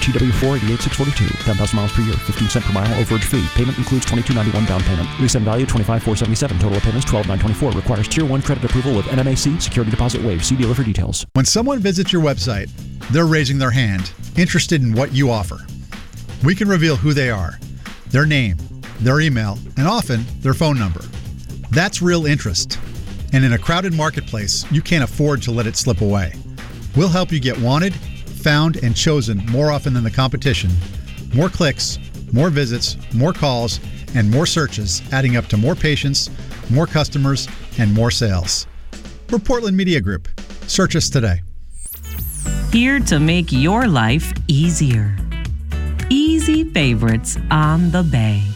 RTW 488-642. 10,000 miles per year. 15 cent per mile overage fee. Payment includes $22.91 down payment. Lease end value $25,477. Total of payments $12,924. Requires Tier 1 credit approval with NMAC. Security deposit waived. See dealer for details. When someone visits your website, they're raising their hand, interested in what you offer. We can reveal who they are, their name, their email, and often their phone number. That's real interest. And in a crowded marketplace, you can't afford to let it slip away. We'll help you get wanted, found, and chosen more often than the competition. More clicks, more visits, more calls, and more searches, adding up to more patients, more customers, and more sales. We're Portland Media Group. Search us today. Here to make your life easier. Easy Favorites on the Bay.